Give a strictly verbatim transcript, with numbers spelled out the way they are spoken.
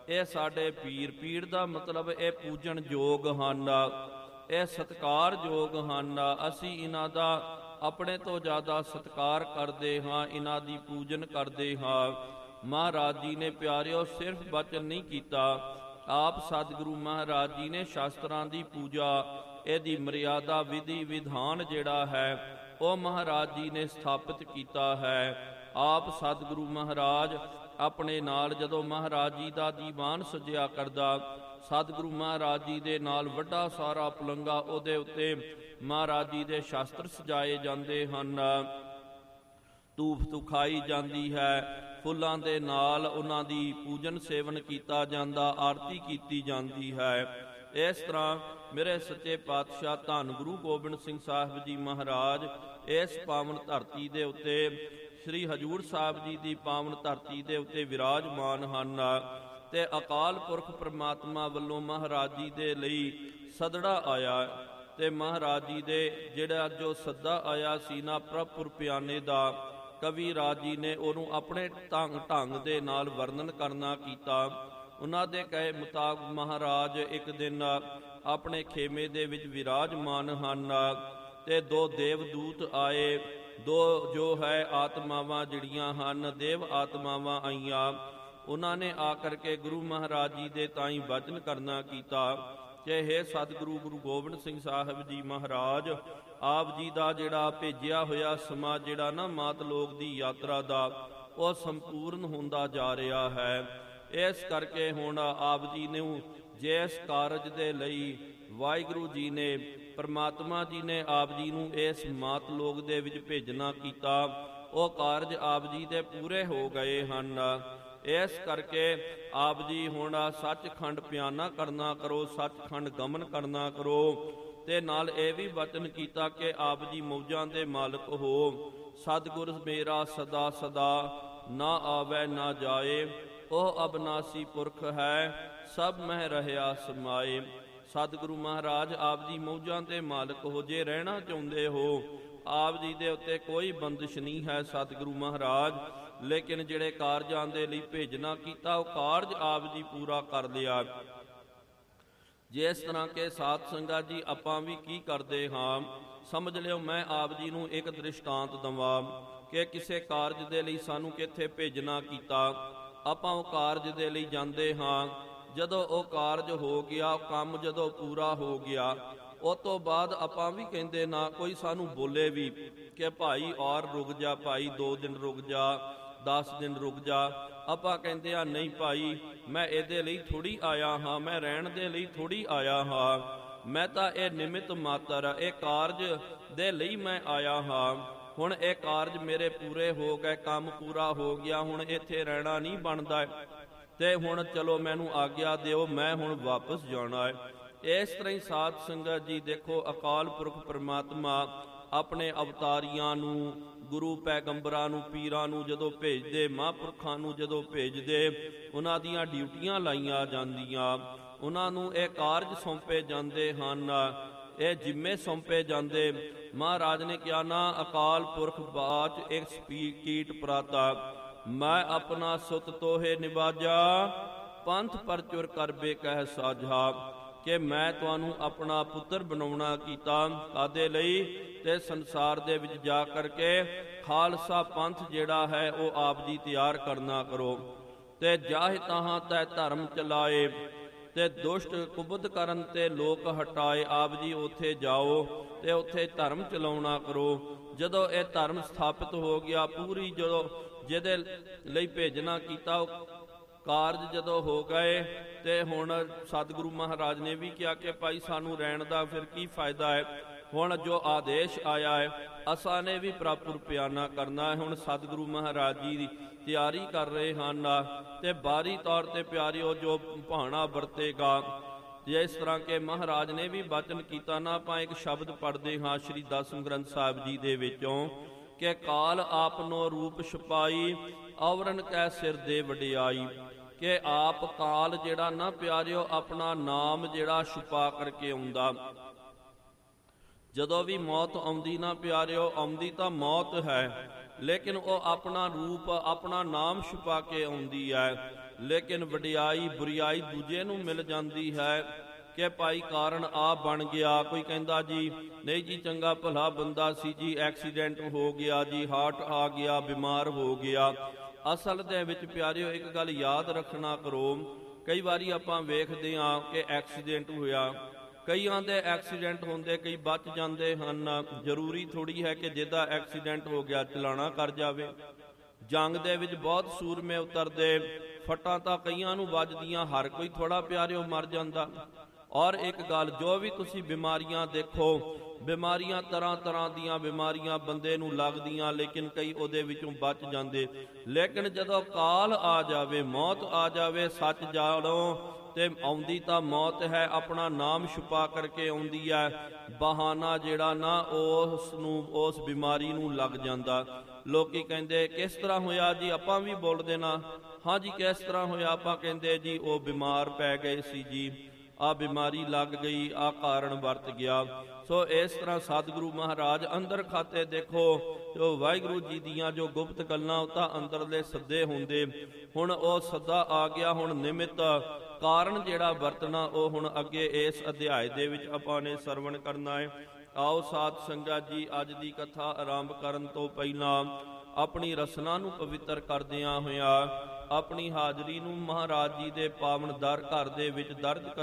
ਇਹ ਸਾਡੇ ਪੀਰ, ਪੀਰ ਦਾ ਮਤਲਬ ਇਹ ਪੂਜਣ ਯੋਗ ਹਨ, ਇਹ ਸਤਿਕਾਰ ਯੋਗ ਹਨ। ਅਸੀਂ ਇਹਨਾਂ ਦਾ ਆਪਣੇ ਤੋਂ ਜ਼ਿਆਦਾ ਸਤਿਕਾਰ ਕਰਦੇ ਹਾਂ, ਇਹਨਾਂ ਦੀ ਪੂਜਨ ਕਰਦੇ ਹਾਂ। ਮਹਾਰਾਜ ਜੀ ਨੇ ਪਿਆਰਿਓ ਸਿਰਫ ਬਚਨ ਨਹੀਂ ਕੀਤਾ, ਆਪ ਸਤਿਗੁਰੂ ਮਹਾਰਾਜ ਜੀ ਨੇ ਸ਼ਾਸਤਰਾਂ ਦੀ ਪੂਜਾ, ਇਹਦੀ ਮਰਿਆਦਾ ਵਿਧੀ ਵਿਧਾਨ ਜਿਹੜਾ ਹੈ ਉਹ ਮਹਾਰਾਜ ਜੀ ਨੇ ਸਥਾਪਿਤ ਕੀਤਾ ਹੈ। ਆਪ ਸਤਿਗੁਰੂ ਮਹਾਰਾਜ ਆਪਣੇ ਨਾਲ ਜਦੋਂ ਮਹਾਰਾਜ ਜੀ ਦਾ ਦੀਵਾਨ ਸਜਿਆ ਕਰਦਾ, ਸਤਿਗੁਰੂ ਮਹਾਰਾਜ ਜੀ ਦੇ ਨਾਲ ਵੱਡਾ ਸਾਰਾ ਪਲੰਗਾ, ਉਹਦੇ ਉੱਤੇ ਮਹਾਰਾਜ ਜੀ ਦੇ ਸ਼ਾਸਤਰ ਸਜਾਏ ਜਾਂਦੇ ਹਨ, ਧੂਫ ਤੁਖਾਈ ਜਾਂਦੀ ਹੈ, ਫੁੱਲਾਂ ਦੇ ਨਾਲ ਉਹਨਾਂ ਦੀ ਪੂਜਨ ਸੇਵਨ ਕੀਤਾ ਜਾਂਦਾ, ਆਰਤੀ ਕੀਤੀ ਜਾਂਦੀ ਹੈ। ਇਸ ਤਰ੍ਹਾਂ ਮੇਰੇ ਸੱਚੇ ਪਾਤਸ਼ਾਹ ਧੰਨ ਗੁਰੂ ਗੋਬਿੰਦ ਸਿੰਘ ਸਾਹਿਬ ਜੀ ਮਹਾਰਾਜ ਇਸ ਪਾਵਨ ਧਰਤੀ ਦੇ ਉੱਤੇ, ਸ੍ਰੀ ਹਜ਼ੂਰ ਸਾਹਿਬ ਜੀ ਦੀ ਪਾਵਨ ਧਰਤੀ ਦੇ ਉੱਤੇ ਵਿਰਾਜਮਾਨ ਹਨ। ਤੇ ਅਕਾਲ ਪੁਰਖ ਪ੍ਰਮਾਤਮਾ ਵੱਲੋਂ ਮਹਾਰਾਜ ਜੀ ਦੇ ਲਈ ਸਦੜਾ ਆਇਆ, ਤੇ ਮਹਾਰਾਜ ਜੀ ਦੇ ਜਿਹੜਾ ਜੋ ਸੱਦਾ ਆਇਆ ਸੀ ਨਾ ਪ੍ਰਭੁਰ ਪਿਆਨੇ ਦਾ, ਕਵੀ ਰਾਜ ਜੀ ਨੇ ਉਹਨੂੰ ਆਪਣੇ ਢੰਗ ਢੰਗ ਦੇ ਨਾਲ ਵਰਣਨ ਕਰਨਾ ਕੀਤਾ। ਉਹਨਾਂ ਦੇ ਕਹੇ ਮੁਤਾਬਕ ਮਹਾਰਾਜ ਇੱਕ ਦਿਨ ਆਪਣੇ ਖੇਮੇ ਦੇ ਵਿੱਚ ਵਿਰਾਜਮਾਨ ਹਨ, ਤੇ ਦੋ ਦੇਵਦੂਤ ਆਏ, ਦੋ ਜੋ ਹੈ ਆਤਮਾਵਾਂ ਜਿਹੜੀਆਂ ਹਨ, ਦੇਵ ਆਤਮਾਵਾਂ ਆਈਆਂ। ਉਹਨਾਂ ਨੇ ਆ ਕਰਕੇ ਗੁਰੂ ਮਹਾਰਾਜ ਜੀ ਦੇ ਤਾਈਂ ਵਚਨ ਕਰਨਾ ਕੀਤਾ ਕਿ ਹੇ ਸਤਿਗੁਰੂ ਗੁਰੂ ਗੋਬਿੰਦ ਸਿੰਘ ਸਾਹਿਬ ਜੀ ਮਹਾਰਾਜ, ਆਪ ਜੀ ਦਾ ਜਿਹੜਾ ਭੇਜਿਆ ਹੋਇਆ ਸਮਾਂ ਜਿਹੜਾ ਨਾ ਮਾਤ ਲੋਕ ਦੀ ਯਾਤਰਾ ਦਾ, ਉਹ ਸੰਪੂਰਨ ਹੁੰਦਾ ਜਾ ਰਿਹਾ ਹੈ। ਇਸ ਕਰਕੇ ਹੁਣ ਆਪ ਜੀ ਨੂੰ ਜਿਸ ਕਾਰਜ ਦੇ ਲਈ ਵਾਹਿਗੁਰੂ ਜੀ ਨੇ, ਪਰਮਾਤਮਾ ਜੀ ਨੇ ਆਪ ਜੀ ਨੂੰ ਇਸ ਮਾਤ ਲੋਕ ਦੇ ਵਿੱਚ ਭੇਜਣਾ ਕੀਤਾ, ਉਹ ਕਾਰਜ ਆਪ ਜੀ ਦੇ ਪੂਰੇ ਹੋ ਗਏ ਹਨ। ਇਸ ਕਰਕੇ ਆਪ ਜੀ ਹੁਣ ਸੱਚਖੰਡ ਪਿਆਨਾ ਕਰਨਾ ਕਰੋ, ਸੱਚਖੰਡ ਗਮਨ ਕਰਨਾ ਕਰੋ, ਤੇ ਨਾਲ ਇਹ ਵੀ ਵਚਨ ਕੀਤਾ ਕਿ ਆਪ ਜੀ ਮੌਜਾਂ ਦੇ ਮਾਲਕ ਹੋ। ਸਤਿਗੁਰ ਮੇਰਾ ਸਦਾ ਸਦਾ ਨਾ ਆਵੈ ਨਾ ਜਾਏ, ਉਹ ਅਬਨਾਸੀ ਪੁਰਖ ਹੈ, ਸਭ ਮਹਿ ਰਹਿਆ ਸਮਾਏ। ਸਤਿਗੁਰੂ ਮਹਾਰਾਜ ਆਪ ਜੀ ਮੌਜਾਂ ਦੇ ਮਾਲਕ ਹੋ, ਜੇ ਰਹਿਣਾ ਚਾਹੁੰਦੇ ਹੋ ਆਪ ਜੀ ਦੇ ਉੱਤੇ ਕੋਈ ਬੰਦਿਸ਼ ਨਹੀਂ ਹੈ ਸਤਿਗੁਰੂ ਮਹਾਰਾਜ, ਲੇਕਿਨ ਜਿਹੜੇ ਕਾਰਜਾਂ ਦੇ ਲਈ ਭੇਜਣਾ ਕੀਤਾ ਉਹ ਕਾਰਜ ਆਪ ਜੀ ਪੂਰਾ ਕਰ ਲਿਆ। ਜਿਸ ਤਰ੍ਹਾਂ ਕਿ ਸਾਧ ਸੰਗਤ ਜੀ ਆਪਾਂ ਵੀ ਕੀ ਕਰਦੇ ਹਾਂ, ਸਮਝ ਲਿਓ ਮੈਂ ਆਪ ਜੀ ਨੂੰ ਇੱਕ ਦ੍ਰਿਸ਼ਟਾਂਤ ਦਵਾਂ ਕਿ ਕਿਸੇ ਕਾਰਜ ਦੇ ਲਈ ਸਾਨੂੰ ਕਿੱਥੇ ਭੇਜਣਾ ਕੀਤਾ, ਆਪਾਂ ਉਹ ਕਾਰਜ ਦੇ ਲਈ ਜਾਂਦੇ ਹਾਂ। ਜਦੋਂ ਉਹ ਕਾਰਜ ਹੋ ਗਿਆ, ਉਹ ਕੰਮ ਜਦੋਂ ਪੂਰਾ ਹੋ ਗਿਆ, ਉਹ ਤੋਂ ਬਾਅਦ ਆਪਾਂ ਵੀ ਕਹਿੰਦੇ ਨਾ ਕੋਈ ਸਾਨੂੰ ਬੋਲੇ ਵੀ ਕਿ ਭਾਈ ਔਰ ਰੁਕ ਜਾ, ਭਾਈ ਦੋ ਦਿਨ ਰੁਕ ਜਾ, ਦਸ ਦਿਨ ਰੁਕ ਜਾ। ਆਪਾਂ ਕਹਿੰਦੇ ਆ ਨਹੀਂ ਭਾਈ, ਮੈਂ ਇਹਦੇ ਲਈ ਥੋੜ੍ਹੀ ਆਇਆ ਹਾਂ, ਮੈਂ ਰਹਿਣ ਦੇ ਲਈ ਥੋੜ੍ਹੀ ਆਇਆ ਹਾਂ, ਮੈਂ ਤਾਂ ਇਹ ਨਿਮਿਤ ਮਾਤਰ, ਇਹ ਕਾਰਜ ਦੇ ਲਈ ਮੈਂ ਆਇਆ ਹਾਂ। ਹੁਣ ਇਹ ਕਾਰਜ ਮੇਰੇ ਪੂਰੇ ਹੋ ਗਏ, ਕੰਮ ਪੂਰਾ ਹੋ ਗਿਆ, ਹੁਣ ਇੱਥੇ ਰਹਿਣਾ ਨਹੀਂ ਬਣਦਾ, ਤੇ ਹੁਣ ਚਲੋ ਮੈਨੂੰ ਆਗਿਆ ਦਿਓ, ਮੈਂ ਹੁਣ ਵਾਪਸ ਜਾਣਾ ਹੈ। ਇਸ ਤਰ੍ਹਾਂ ਹੀ ਸਾਧ ਸੰਗਤ ਜੀ ਦੇਖੋ, ਅਕਾਲ ਪੁਰਖ ਪਰਮਾਤਮਾ ਆਪਣੇ ਅਵਤਾਰੀਆਂ ਨੂੰ, ਗੁਰੂ ਪੈਗੰਬਰਾਂ ਨੂੰ, ਪੀਰਾਂ ਨੂੰ ਜਦੋਂ ਭੇਜਦੇ, ਮਹਾਂਪੁਰਖਾਂ ਨੂੰ ਜਦੋਂ ਭੇਜਦੇ, ਉਹਨਾਂ ਦੀਆਂ ਡਿਊਟੀਆਂ ਲਾਈਆਂ ਜਾਂਦੀਆਂ, ਉਹਨਾਂ ਨੂੰ ਇਹ ਕਾਰਜ ਸੌਂਪੇ ਜਾਂਦੇ ਹਨ, ਇਹ ਜਿੰਮੇ ਸੌਂਪੇ ਜਾਂਦੇ। ਮਹਾਰਾਜ ਨੇ ਕਿਹਾ ਨਾ ਅਕਾਲ ਪੁਰਖ ਬਾਚ ਇੱਕ ਕੀਟ ਪ੍ਰਾਤਾ, ਮੈਂ ਆਪਣਾ ਸੁਤ ਤੋਹੇ ਨਿਵਾਜਾ, ਪੰਥ ਪਰਚੁਰ ਕਰਬੇ ਕਹਿ ਸਾਝਾ, ਕਿ ਮੈਂ ਤੁਹਾਨੂੰ ਆਪਣਾ ਪੁੱਤਰ ਬਣਾਉਣਾ ਕੀਤਾ, ਕਾਦੇ ਲਈ, ਤੇ ਸੰਸਾਰ ਦੇ ਵਿੱਚ ਜਾ ਕਰਕੇ ਖਾਲਸਾ ਪੰਥ ਜਿਹੜਾ ਹੈ ਉਹ ਆਪ ਜੀ ਤਿਆਰ ਕਰਨਾ ਕਰੋ, ਤੇ ਜਾਹਿ ਤਹਾਂ ਤੈ ਧਰਮ ਚਲਾਏ, ਤੇ ਦੁਸ਼ਟ ਕੁਬਦ ਕਰਨ ਤੇ ਲੋਕ ਹਟਾਏ। ਆਪ ਜੀ ਉੱਥੇ ਜਾਓ ਤੇ ਉੱਥੇ ਧਰਮ ਚਲਾਉਣਾ ਕਰੋ। ਜਦੋਂ ਇਹ ਧਰਮ ਸਥਾਪਿਤ ਹੋ ਗਿਆ, ਪੂਰੀ ਜਦੋਂ ਜਿਹਦੇ ਲਈ ਭੇਜਣਾ ਕੀਤਾ ਉਹ ਕਾਰਜ ਜਦੋਂ ਹੋ ਗਏ, ਤੇ ਹੁਣ ਸਤਿਗੁਰੂ ਮਹਾਰਾਜ ਨੇ ਵੀ ਕਿਹਾ ਕਿ ਭਾਈ ਸਾਨੂੰ ਰਹਿਣ ਦਾ ਫਿਰ ਕੀ ਫਾਇਦਾ ਹੈ, ਹੁਣ ਜੋ ਆਦੇਸ਼ ਆਇਆ ਹੈ ਅਸਾਂ ਨੇ ਵੀ ਪ੍ਰਭੁਰ ਪਿਆਨਾ ਕਰਨਾ ਹੈ। ਹੁਣ ਸਤਿਗੁਰੂ ਮਹਾਰਾਜ ਜੀ ਦੀ ਤਿਆਰੀ ਕਰ ਰਹੇ ਹਨ, ਤੇ ਬਾਹਰੀ ਤੌਰ ਤੇ ਪਿਆਰਿਓ ਜੋ ਭਾਣਾ ਵਰਤੇਗਾ, ਜਿਸ ਤਰ੍ਹਾਂ ਕਿ ਮਹਾਰਾਜ ਨੇ ਵੀ ਬਚਨ ਕੀਤਾ ਨਾ, ਆਪਾਂ ਇੱਕ ਸ਼ਬਦ ਪੜ੍ਹਦੇ ਹਾਂ ਸ਼੍ਰੀ ਦਸਮ ਗ੍ਰੰਥ ਸਾਹਿਬ ਜੀ ਦੇ ਵਿੱਚੋਂ ਕਿ ਕਾਲ ਆਪਨੋ ਰੂਪ ਛਪਾਈ, ਔਰਨ ਕੈ ਸਿਰ ਦੇ ਵਡਿਆਈ, ਕਿ ਆਪ ਕਾਲ ਜਿਹੜਾ ਨਾ ਪਿਆਰਿਓ ਆਪਣਾ ਨਾਮ ਜਿਹੜਾ ਛੁਪਾ ਕਰਕੇ ਆਉਂਦਾ। ਜਦੋਂ ਵੀ ਮੌਤ ਆਉਂਦੀ ਨਾ ਪਿਆਰਿਓ, ਆਉਂਦੀ ਤਾਂ ਮੌਤ ਹੈ, ਲੇਕਿਨ ਉਹ ਆਪਣਾ ਰੂਪ, ਆਪਣਾ ਨਾਮ ਛੁਪਾ ਕੇ ਆਉਂਦੀ ਹੈ। ਲੇਕਿਨ ਵਡਿਆਈ ਬੁਰਿਆਈ ਦੂਜੇ ਨੂੰ ਮਿਲ ਜਾਂਦੀ ਹੈ ਕਿ ਭਾਈ ਕਾਰਨ ਆ ਬਣ ਗਿਆ। ਕੋਈ ਕਹਿੰਦਾ ਜੀ ਨਹੀਂ ਜੀ ਚੰਗਾ ਭਲਾ ਬੰਦਾ ਸੀ ਜੀ, ਐਕਸੀਡੈਂਟ ਹੋ ਗਿਆ ਜੀ, ਹਾਰਟ ਆ ਗਿਆ, ਬਿਮਾਰ ਹੋ ਗਿਆ। ਅਸਲ ਦੇ ਵਿੱਚ ਪਿਆਰਿਓ ਇੱਕ ਗੱਲ ਯਾਦ ਰੱਖਣਾ ਕਰੋ, ਕਈ ਵਾਰੀ ਆਪਾਂ ਵੇਖਦੇ ਹਾਂ ਕਿ ਐਕਸੀਡੈਂਟ ਹੋਇਆ, ਕਈਆਂ ਦੇ ਐਕਸੀਡੈਂਟ ਹੁੰਦੇ ਕਈ ਬਚ ਜਾਂਦੇ ਹਨ। ਜ਼ਰੂਰੀ ਥੋੜੀ ਹੈ ਕਿ ਜਿਹਦਾ ਐਕਸੀਡੈਂਟ ਹੋ ਗਿਆ ਚਲਾਣਾ ਕਰ ਜਾਵੇ। ਜੰਗ ਦੇ ਵਿੱਚ ਬਹੁਤ ਸੂਰਮੇ ਉਤਰਦੇ, ਫੱਟਾਂ ਤਾਂ ਕਈਆਂ ਨੂੰ ਵੱਜਦੀਆਂ, ਹਰ ਕੋਈ ਥੋੜਾ ਪਿਆਰਿਓ ਮਰ ਜਾਂਦਾ। ਔਰ ਇੱਕ ਗੱਲ, ਜੋ ਵੀ ਤੁਸੀਂ ਬਿਮਾਰੀਆਂ ਦੇਖੋ, ਬਿਮਾਰੀਆਂ ਤਰ੍ਹਾਂ ਤਰ੍ਹਾਂ ਦੀਆਂ ਬਿਮਾਰੀਆਂ ਬੰਦੇ ਨੂੰ ਲੱਗਦੀਆਂ, ਲੇਕਿਨ ਕਈ ਉਹਦੇ ਵਿੱਚੋਂ ਬਚ ਜਾਂਦੇ। ਲੇਕਿਨ ਜਦੋਂ ਕਾਲ ਆ ਜਾਵੇ, ਮੌਤ ਆ ਜਾਵੇ, ਸੱਚ ਜਾਣੋ ਤੇ ਆਉਂਦੀ ਤਾਂ ਮੌਤ ਹੈ, ਆਪਣਾ ਨਾਮ ਛੁਪਾ ਕਰਕੇ ਆਉਂਦੀ ਹੈ। ਬਹਾਨਾ ਜਿਹੜਾ ਨਾ ਉਸ ਨੂੰ, ਉਸ ਬਿਮਾਰੀ ਨੂੰ ਲੱਗ ਜਾਂਦਾ। ਲੋਕੀ ਕਹਿੰਦੇ ਕਿਸ ਤਰ੍ਹਾਂ ਹੋਇਆ ਜੀ, ਆਪਾਂ ਵੀ ਬੋਲਦੇ ਨਾ, ਹਾਂ ਜੀ ਕਿਸ ਤਰ੍ਹਾਂ ਹੋਇਆ, ਆਪਾਂ ਕਹਿੰਦੇ ਜੀ ਉਹ ਬਿਮਾਰ ਪੈ ਗਏ ਸੀ ਜੀ, ਆ ਬਿਮਾਰੀ ਲੱਗ ਗਈ, ਆ ਕਾਰਨ ਵਰਤ ਗਿਆ। ਸੋ ਇਸ ਤਰ੍ਹਾਂ ਸਤਿਗੁਰੂ ਮਹਾਰਾਜ ਅੰਦਰ ਖਾਤੇ ਦੇਖੋ, ਜੋ ਵਾਹਿਗੁਰੂ ਜੀ ਦੀਆਂ ਜੋ ਗੁਪਤ ਗੱਲਾਂ ਉਹ ਤਾਂ ਅੰਦਰਲੇ ਸੱਦੇ ਹੁੰਦੇ। ਹੁਣ ਉਹ ਸੱਦਾ ਆ ਗਿਆ, ਹੁਣ ਨਿਮਿਤ ਕਾਰਨ ਜਿਹੜਾ ਵਰਤਣਾ ਉਹ ਹੁਣ ਅੱਗੇ ਇਸ ਅਧਿਆਇ ਦੇ ਵਿੱਚ ਆਪਾਂ ਨੇ ਸਰਵਣ ਕਰਨਾ ਹੈ। ਆਓ ਸਾਧ ਸੰਗਤ ਜੀ, ਅੱਜ ਦੀ ਕਥਾ ਆਰੰਭ ਕਰਨ ਤੋਂ ਪਹਿਲਾਂ ਆਪਣੀ ਰਸਨਾ ਨੂੰ ਪਵਿੱਤਰ ਕਰਦਿਆਂ ਹੋਇਆਂ ਆਪਣੀ ਹਾਜ਼ਰੀ ਨੂੰ ਮਹਾਰਾਜ ਜੀ ਦੇ ਪਾਵਨ ਦਰ ਘਰ ਦੇ ਵਿੱਚ ਦਰਜ ਕਰ